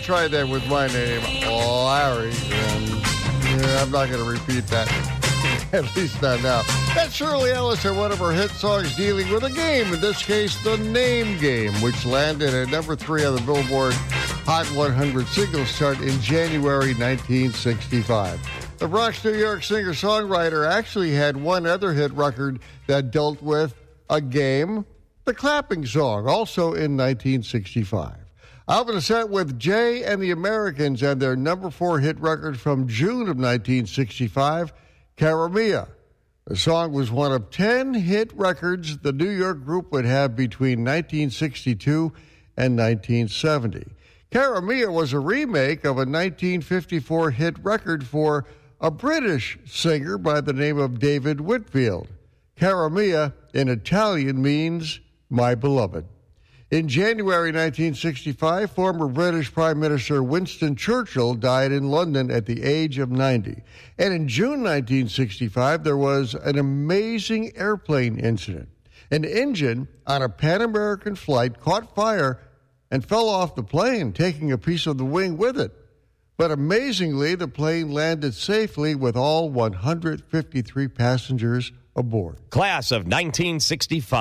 tried that with my name, Larry, and I'm not going to repeat that. At least not now. That's Shirley Ellis and one of her hit songs dealing with a game, in this case, the Name Game, which landed at number 3 on the Billboard Hot 100 Singles Chart in January 1965. The Bronx, New York singer-songwriter actually had one other hit record that dealt with a game, The Clapping Song, also in 1965. I'll be set with Jay and the Americans and their number 4 hit record from June of 1965, Cara Mia. The song was one of 10 hit records the New York group would have between 1962 and 1970. Cara Mia was a remake of a 1954 hit record for a British singer by the name of David Whitfield. Cara Mia in Italian means my beloved. In January 1965, former British Prime Minister Winston Churchill died in London at the age of 90. And in June 1965, there was an amazing airplane incident. An engine on a Pan American flight caught fire and fell off the plane, taking a piece of the wing with it. But amazingly, the plane landed safely with all 153 passengers aboard. Class of 1965.